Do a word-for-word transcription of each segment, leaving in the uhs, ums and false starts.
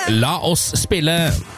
La oss spille.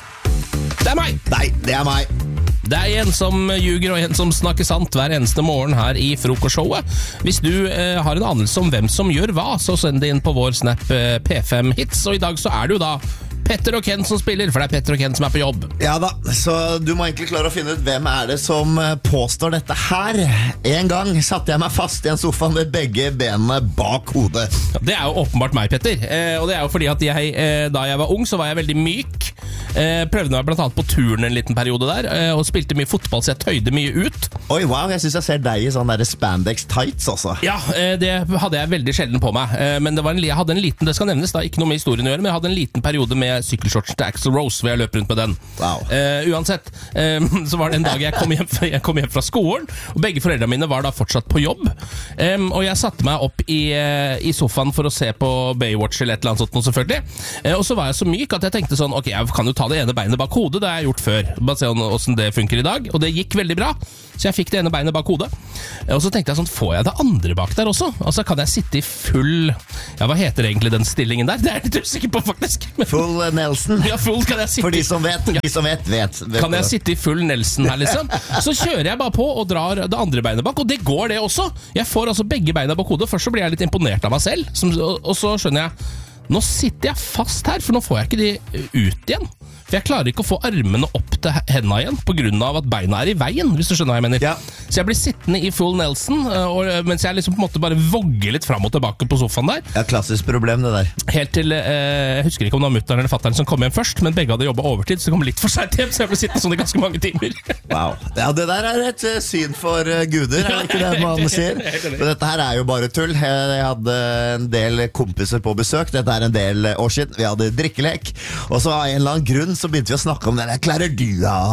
Det er meg! Nei, det er meg. Det er en som ljuger og en som snakker sant hver eneste morgen her i frokostshowet. Hvis du eh, har en anelse om hvem som gjør hva, så send det inn på vår Snap eh, P fem Hits. Og i dag så er det jo da Petter og Ken som spiller, for det er Petter og Ken som er på jobb. Ja da, så du må egentlig klare å finne ut hvem er det som påstår dette her. En gang satte jeg meg fast i en sofa med begge benene bak hodet. Det er jo åpenbart meg, Petter. Eh, og det er jo fordi at jeg, eh, da jeg var ung, så var jeg veldig myk. Eh, prøvde meg blant annet på turen en liten periode der, eh, og spilte mye fotball, så jeg tøyde mye ut. Oi, wow, jeg synes jeg ser deg i sånn der spandex tights også. Ja, eh, det hadde jeg veldig sjelden på meg. Eh, men det var en, jeg hadde en liten, det skal nevnes da, ikke noe med historien å gjøre, men jeg hadde en liten periode med sykkelshortsen til Axl Rose, hvor jeg løp rundt med den. Wow. Uh, uansett, uh, så var det en dag jeg kom, hjem, jeg kom hjem fra skolen, og begge foreldrene mine var da fortsatt på jobb. Um, og jeg satte meg opp i, uh, i sofaen for å se på Baywatch eller et eller annet sånt, noe selvfølgelig. Uh, og så var jeg så myk at jeg tenkte sånn, ok, jeg kan jo ta det ene beinet bak hodet, det har jeg gjort før. Bare se hvordan det funker i dag. Og det gikk veldig bra, så jeg fikk det ene beinet bak hodet. Uh, og så tenkte jeg sånn, får jeg det andre bak der også? Altså, kan jeg sitte i full... Ja, hva heter egentlig den stillingen der? Det er jeg litt usikker på, faktisk. Full Nelson. Ja, full kan jeg sitte. For de som vet, de som vet, vet, vet Kan jeg sitte i full Nelson her, liksom? Så kjører jeg bare på og drar det andre beinet bak, og det går det også. Jeg får altså begge beina bak hodet. Først så blir jeg litt imponert av meg selv, som, og så skjønner jeg, nå sitter jeg fast her, for nå får jeg ikke de ut igjen. For jeg klarer ikke å få armene opp til hendene igjen på grunn av at beina er i veien, hvis du skjønner hva jeg mener. Ja. Så jeg blir sittende i full Nelson, og, mens jeg liksom på en måte bare vogger litt frem og tilbake på sofaen der. Ja, klassisk problem det der. Helt til, eh, jeg husker ikke om det var mutteren eller fatteren som kom hjem først, men begge hadde jobbet overtid, så det kom litt for sent hjem, så jeg ble sittende sånn i ganske mange timer. Wow. Ja, det der er et uh, syn for uh, guder, er det ikke det man sier? Men dette her er jo bare tull. Jeg hadde en del kompiser på besøk, dette er en del år siden, vi hadde drikkelek, og så av en eller annen grunn så begynte vi å snakke om det der, klarer du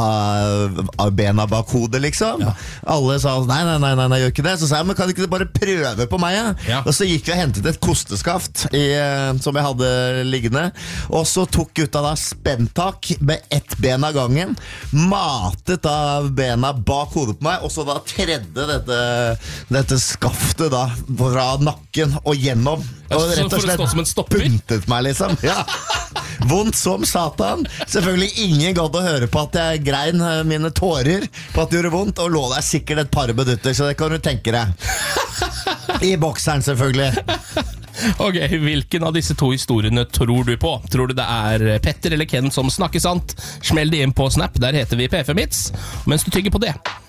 av bena bak hodet, liksom? Ja. Alle sa, nei, nei, nei, nei, nei, gjør ikke det. Så sa jeg, men kan ikke du bare prøve på meg? Ja? Ja. Og så gikk vi og hentet et kosteskaft i, som jeg hadde liggende, og så tok gutta da spenntak med ett ben av gangen, matet da bena bak hodet på meg, og så da tredde dette, dette skaftet da fra nakken og gjennom, og rett og slett buntet meg, liksom. Ja. Vondt som satan. Selvfølgelig ingen godt å høre på at jeg grein mine tårer på at det gjorde vondt, og lå der sikkert et par minutter, så det kan du tenke deg. I bokseren, selvfølgelig. Ok, hvilken av disse to historiene tror du på? Tror du det er Petter eller Ken som snakker sant? Smell det inn på Snap, der heter vi P fem Hits. Mens du tygger på det,